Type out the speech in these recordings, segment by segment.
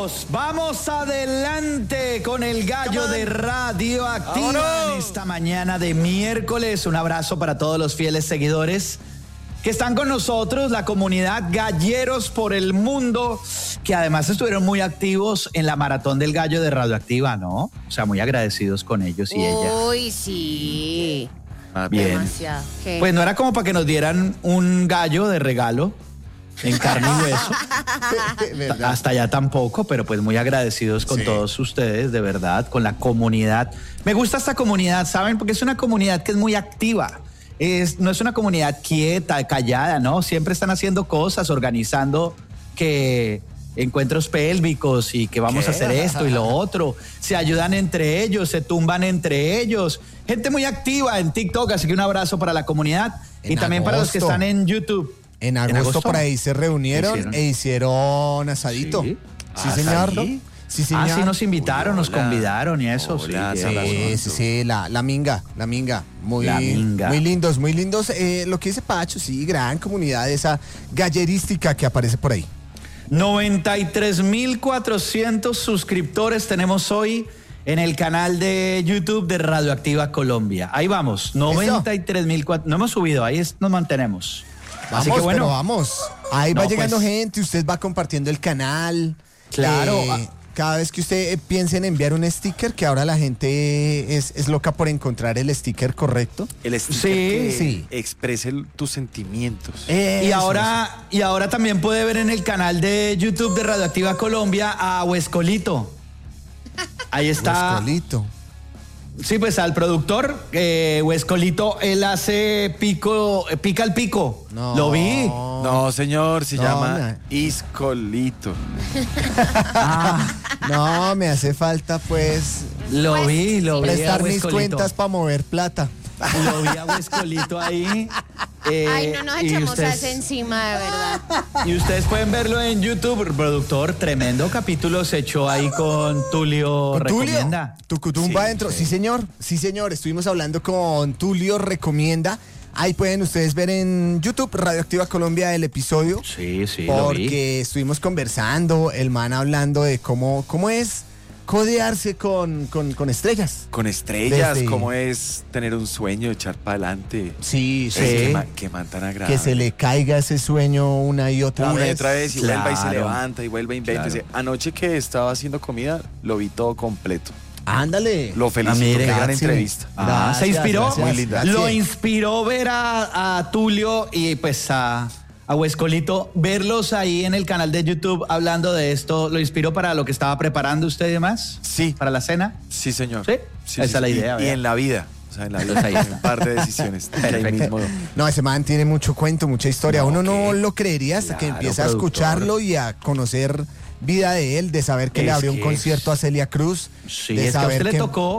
Vamos adelante con el gallo de Radioactiva en esta mañana de miércoles. Un abrazo para todos los fieles seguidores que están con nosotros, la comunidad Galleros por el Mundo, que además estuvieron muy activos en la maratón del gallo de Radioactiva, ¿no? O sea, muy agradecidos con ellos y ella. Uy, sí. Bien. Demasiado. ¿Qué? Pues no era como para que nos dieran un gallo de regalo en carne y hueso. Hasta allá tampoco, pero pues muy agradecidos con todos ustedes, de verdad, con la comunidad. Me gusta esta comunidad, ¿saben? Porque es una comunidad que es muy activa. No es una comunidad quieta, callada, ¿no? Siempre están haciendo cosas, organizando que encuentros pélvicos y que vamos a hacer esto y lo otro. Se ayudan entre ellos, se tumban entre ellos. Gente muy activa en TikTok, así que un abrazo para la comunidad y también para los que están en YouTube. En agosto por ahí se reunieron e hicieron asadito. Sí, señor. Sí, señor. Sí, nos invitaron, nos convidaron y eso. Sí, la minga. Muy lindos. Lo que dice Pacho, sí, gran comunidad esa gallerística que aparece por ahí. 93,400 suscriptores tenemos hoy en el canal de YouTube de Radioactiva Colombia. Ahí vamos, 93,400. No hemos subido, ahí nos mantenemos. Así que bueno, pero vamos. Ahí va llegando gente, usted va compartiendo el canal. Claro. Cada vez que usted piense en enviar un sticker, que ahora la gente es loca por encontrar el sticker correcto. El sticker que exprese tus sentimientos. Y ahora también puede ver en el canal de YouTube de Radioactiva Colombia a Huescolito. Ahí está. Huescolito. Sí, pues al productor, Huescolito, él hace pica el pico. No. Lo vi. No, señor, se llama Iscolito. No, me hace falta pues Lo vi. prestar mis cuentas para mover plata. Lo vi a Huescolito ahí. Ay, no nos echemos a ese encima, de verdad. Y ustedes pueden verlo en YouTube, productor, tremendo capítulo se echó ahí con Tulio Recomienda. Tucutum va adentro. Sí, señor. Estuvimos hablando con Tulio Recomienda. Ahí pueden ustedes ver en YouTube, Radioactiva Colombia, el episodio. Sí, porque estuvimos conversando, el man hablando de cómo es codearse con estrellas. Con estrellas, cómo es tener un sueño, echar para adelante. Sí. Que man tan agradable. Que se le caiga ese sueño una y otra vez. Y vuelva y se levanta y vuelve y inventa. Claro. Anoche que estaba haciendo comida, lo vi todo completo. Ándale. Lo felicito, qué gran entrevista. Se inspiró. Gracias. Muy linda. Lo inspiró ver a Tulio y pues a Huescolito, verlos ahí en el canal de YouTube hablando de esto, ¿lo inspiró para lo que estaba preparando usted y demás? Sí. ¿Para la cena? Sí, señor. Sí, esa es la idea. Y en la vida. O sea, en la vida hay un par de decisiones. Ahí mismo. No, ese man tiene mucho cuento, mucha historia. Uno no lo creería hasta que empieza a escucharlo y a conocer vida de él, de saber que le abrió un concierto a Celia Cruz. Sí, es que a usted le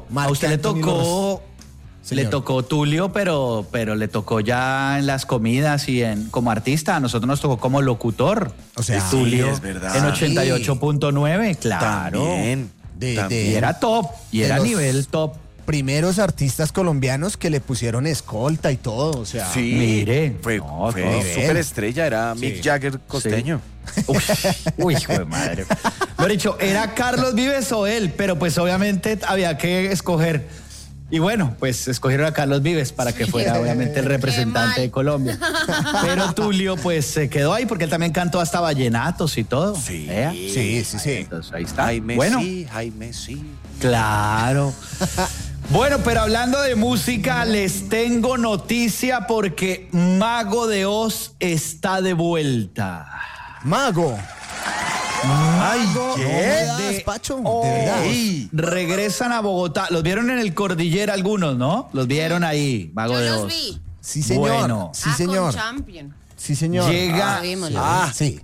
tocó... Le tocó Tulio, pero le tocó ya en las comidas y como artista. A nosotros nos tocó como locutor. O sea, Tulio es verdad. En 88.9, claro. También. Y era top, y era nivel top. Primeros artistas colombianos que le pusieron escolta y todo, o sea. Sí, mire. Fue súper estrella, era Mick Jagger costeño. Sí. Uy, hijo de madre. Lo dicho, era Carlos Vives o él, pero pues obviamente había que escoger. Y bueno, pues escogieron a Carlos Vives para que fuera obviamente el representante de Colombia. Pero Tulio pues se quedó ahí porque él también cantó hasta vallenatos y todo. Sí. Entonces ahí está. Jaime, sí. Claro. Bueno, pero hablando de música, les tengo noticia porque Mago de Oz está de vuelta. Mago. Ay, ¿qué? Pacho, de verdad. Regresan a Bogotá. Los vieron en el Cordillera algunos, ¿no? Los vieron ahí, Mago de Oz. Los vi. Sí, señor. Bueno. Sí, señor. Con Champion. Sí, señor. Llega. Sí.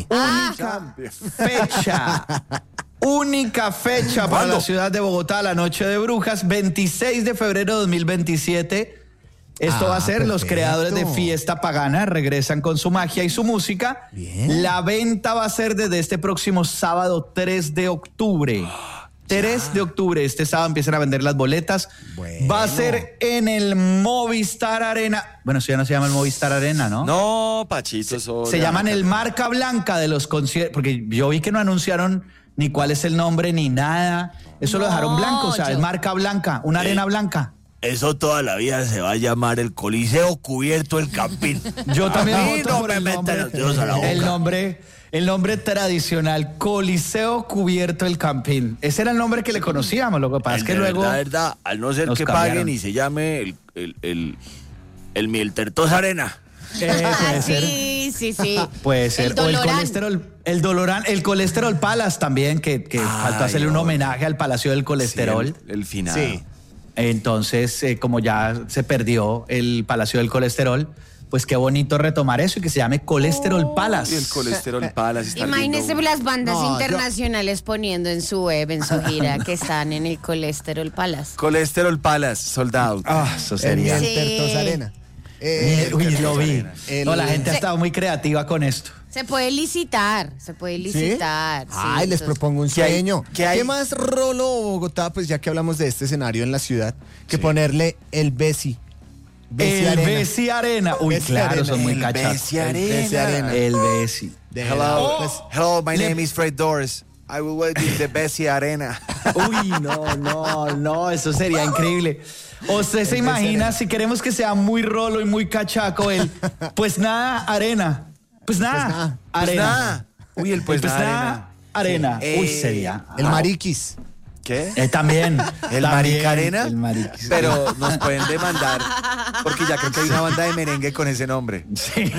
Única fecha para la ciudad de Bogotá, la Noche de Brujas, 26 de febrero de 2027. Esto va a ser, los creadores de Fiesta Pagana regresan con su magia y su música. Bien. La venta va a ser desde este próximo sábado 3 de octubre. 3 de octubre, este sábado empiezan a vender las boletas. Bueno. Va a ser en el Movistar Arena. Bueno, eso ya no se llama el Movistar Arena, ¿no? No, Pachito, eso. Se llaman el marca blanca de los conciertos, porque yo vi que no anunciaron ni cuál es el nombre, ni nada. Eso lo dejaron blanco, o sea, es marca blanca, una arena blanca. Eso toda la vida se va a llamar el Coliseo Cubierto El Campín. Yo también voto no por me el nombre, metan los dedos a la boca. el nombre tradicional, Coliseo Cubierto El Campín. Ese era el nombre que le conocíamos, lo que pasa es que luego... verdad, al no ser que cambiaron. paguen y se llame el Mieltertos Arena. Puede ser. Sí. Puede ser. El O el Dolorán. el Colesterol Palace también, que faltó hacerle un homenaje al Palacio del Colesterol. Sí, el final. Sí. Entonces, como ya se perdió el Palacio del Colesterol, pues qué bonito retomar eso y que se llame Colesterol Palace. Y el Colesterol Palace está Imagínese lindo. las bandas No, internacionales poniendo en su web, en su gira, que están en el Colesterol Palace. Colesterol Palace, sold out. Eso El sería. Mieltertos Arena. Uy, lo vi. el- No, la gente ha estado muy creativa con esto. Se puede licitar, ¿Sí? sí, Ay, les entonces- propongo un ¿Qué hay? sueño. ¿Qué hay? ¿Qué más rolo Bogotá? Pues ya que hablamos de este escenario en la ciudad, que ponerle el Bessi. El Arena. Bessi Arena. Uy, Bessi claro, Arena. son muy El cachacos. Bessi Bessi Arena. El Bessi. De Hello, verdad, pues, hello, my name is Fred Doris. I will wait in the Bessie Arena. Uy, no, eso sería increíble. ¿Usted se imagina si queremos que sea muy rolo y muy cachaco pues nada, arena? Pues nada, arena. nada. Uy, el pues nada, arena. Sí. Uy, sería. el Mariquis. ¿Qué? También. ¿El también, Marica Arena? El Mariquis. Pero nos pueden demandar porque ya creo que hay una banda de merengue con ese nombre. Sí.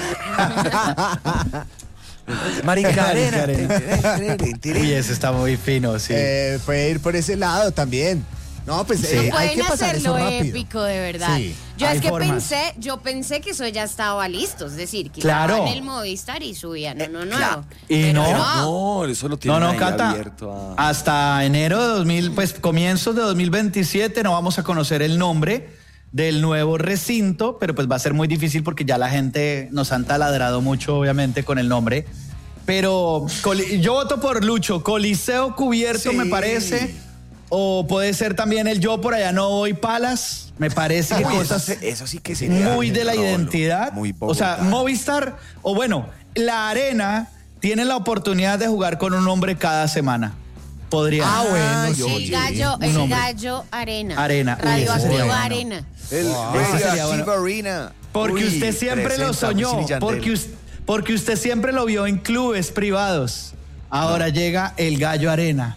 Marica Arena. Uy, eso está muy fino, sí. Puede ir por ese lado también. No, pues Sí. hay Pueden que pasar eso hacerlo rápido. épico, de verdad. Sí, yo hay es que formas. pensé que eso ya estaba listo, es decir, que Claro. en el Movistar y subían uno nuevo. claro. Y Pero no. No, eso lo tienen No, ahí Cata. abierto a... Hasta enero de 2000, pues comienzos de 2027 no vamos a conocer el nombre del nuevo recinto, pero pues va a ser muy difícil porque ya la gente nos han taladrado mucho, obviamente, con el nombre. Pero yo voto por Lucho, Coliseo Cubierto, Sí. me parece. O puede ser también el Yo por allá no voy Palas. Me parece que Uy, cosas eso sí que sería muy de la rolo, identidad. muy o sea, Bogotá. Movistar, o bueno, la Arena tiene la oportunidad de jugar con un nombre cada semana. Podría. Ah, bueno, Ay, sí. El gallo, un el nombre. gallo Arena. Arena. Uy, Radioactiva ese sería bueno. Arena. El ese sería Radioactive bueno. Arena. Porque Uy, usted siempre lo presenta soñó. Wisin y Yandel. Porque usted siempre lo vio en clubes privados. Ahora llega el Gallo Arena.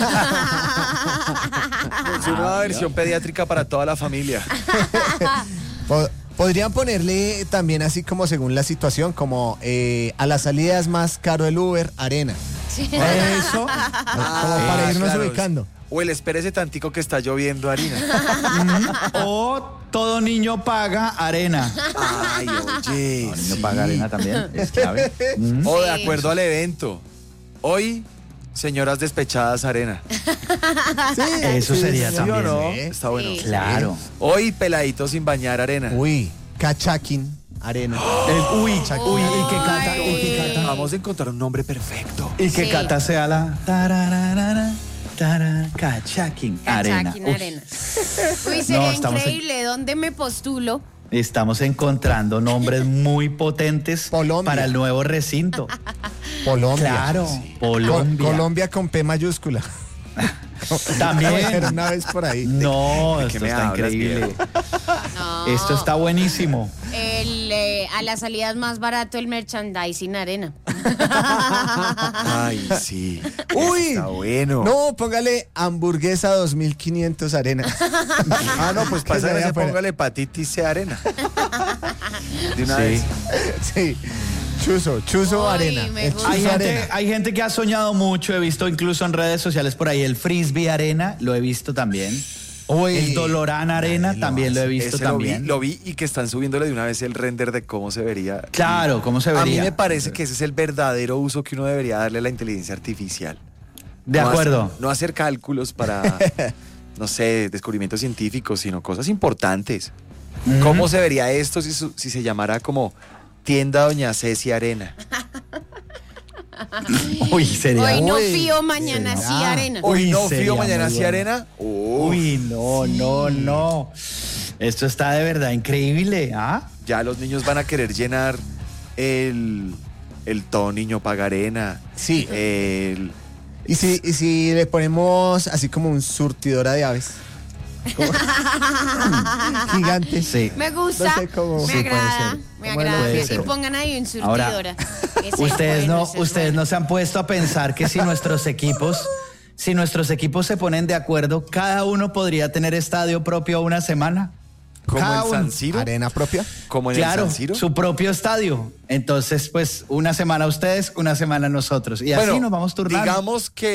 Es una versión pediátrica para toda la familia. Podrían ponerle también así como según la situación, como a las salidas más caro el Uber, Arena. Eso. Como para irnos claro. ubicando. O el espérese tantico que está lloviendo harina. O todo niño paga arena. Ay, oye. Niño paga arena también. Es clave. O de acuerdo al evento. Hoy, señoras despechadas arena. Eso sería sí, también. ¿o no? Está bueno. Sí. Claro. Hoy, peladitos sin bañar arena. Uy, Cachaquín, Arena. Uy, y que Cata, y que Cata. Vamos a encontrar un nombre perfecto. Y que Sí. Cata sea la tarararara, Cachaquín Arena. Cachaquín Uf, Arena. Uy, sería estamos en- increíble. ¿Dónde me postulo? Estamos encontrando nombres muy potentes Colombia. para el nuevo recinto. Colombia. Claro, Colombia. Colombia con P mayúscula. También. Era una vez por ahí. No, ¿De esto qué me está hablas, increíble. No. Esto está buenísimo. A las salidas más barato el merchandising Arena. Ay, sí. Uy, Está bueno. No, póngale hamburguesa 2500 Arena. Ah, no, pues Que pasa se vaya ese afuera. póngale hepatitis C arena. De una Sí. vez. Sí. Chuzo Uy, Arena. me El gusta. Chuzo Hay gente, Arena. hay gente que ha soñado mucho, he visto incluso en redes sociales por ahí el Frisbee Arena, lo he visto también. Uy. El Dolorán Arena Nadie lo también lo he hace. visto Ese también. Lo vi y que están subiéndole de una vez el render de cómo se vería. Claro, ¿cómo se A vería? mí me parece que ese es el verdadero uso que uno debería darle a la inteligencia artificial. De No acuerdo. no hacer cálculos para, no sé, descubrimientos científicos, sino cosas importantes. ¿Cómo se vería esto si se llamara como Tienda Doña Ceci Arena? Uy, sería. Hoy no Uy, fío, mañana sí será. Arena. Hoy Uy, no sería fío, mañana muy sí bueno. arena. Uy, no. Esto está de verdad increíble, ¿ah? Ya los niños van a querer llenar el todo niño paga arena. Sí. ¿Y si le ponemos así como un surtidora de aves? Gigante. Sí. Me gusta, No sé cómo. me Sí, agrada, me agrada. Puede Que ser. pongan ahí un Ahora, surtidora. Ustedes no se han puesto a pensar que si nuestros equipos se ponen de acuerdo, cada uno podría tener estadio propio una semana. ¿Como Cada el uno. San Siro? ¿Arena propia? ¿Como en Claro, el San Siro? su propio estadio. Entonces, pues, una semana ustedes, una semana nosotros. Y así nos vamos turnando. Digamos que